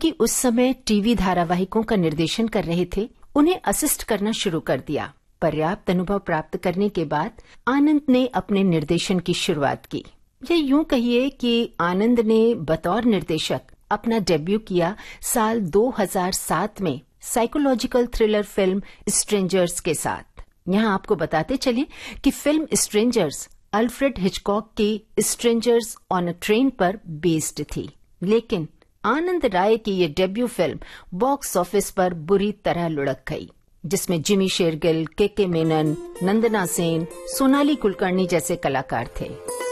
कि उस समय टीवी धारावाहिकों का निर्देशन कर रहे थे, उन्हें असिस्ट करना शुरू कर दिया। पर्याप्त अनुभव प्राप्त करने के बाद आनंद ने अपने निर्देशन की शुरुआत की। ये यूं कहिए कि आनंद ने बतौर निर्देशक अपना डेब्यू किया साल 2007 में साइकोलॉजिकल थ्रिलर फिल्म स्ट्रेंजर्स के साथ। यहाँ आपको बताते चले कि फिल्म स्ट्रेंजर्स अल्फ्रेड हिचकॉक की स्ट्रेंजर्स ऑन अ ट्रेन पर बेस्ड थी, लेकिन आनंद राय की ये डेब्यू फिल्म बॉक्स ऑफिस पर बुरी तरह लुढ़क गई, जिसमें जिमी शेरगिल, के मेनन, नंदना सेन, सोनाली कुलकर्णी जैसे कलाकार थे।